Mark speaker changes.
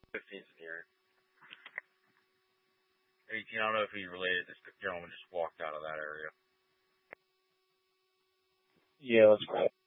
Speaker 1: 15's in here. 18, I don't know if he related. This gentleman just walked out of that area.
Speaker 2: Yeah, let's go.